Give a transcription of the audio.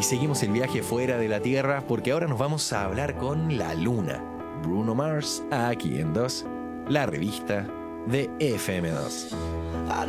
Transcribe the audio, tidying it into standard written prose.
Y seguimos el viaje fuera de la Tierra porque ahora nos vamos a hablar con la Luna. Bruno Mars, aquí en 2, la revista de FM2. I